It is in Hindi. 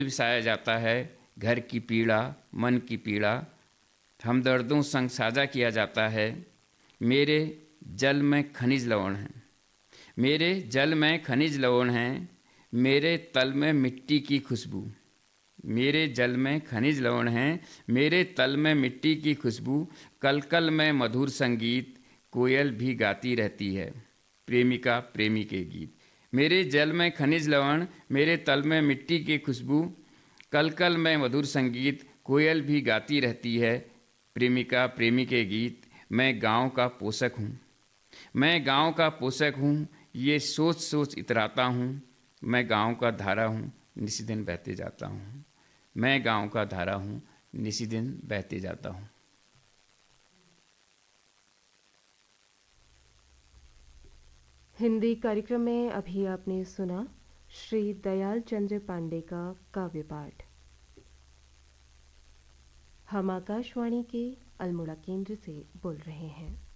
बिसाया जाता है घर की पीड़ा, मन की पीड़ा, हमदर्दों संग साझा किया जाता है। मेरे जल में खनिज लवण हैं, मेरे जल में खनिज लवण हैं, मेरे तल में मिट्टी की खुशबू। मेरे जल में खनिज लवण हैं, मेरे तल में मिट्टी की खुशबू, कलकल में मधुर संगीत, कोयल भी गाती रहती है प्रेमिका प्रेमी के गीत। मेरे जल में खनिज लवण, मेरे तल में मिट्टी की खुशबू, कलकल में मधुर संगीत, कोयल भी गाती रहती है प्रेमिका प्रेमी के गीत। मैं गांव का पोषक हूँ, मैं गांव का पोषक हूँ, ये सोच सोच इतराता हूँ। मैं गांव का धारा हूँ, निसी दिन बहते जाता हूँ। मैं गांव का धारा हूँ, निसी दिन बहते जाता हूँ। हिंदी कार्यक्रम में अभी आपने सुना श्री दयाल चंद्र पांडे का काव्य पाठ। हम आकाशवाणी के अल्मोड़ा केंद्र से बोल रहे हैं।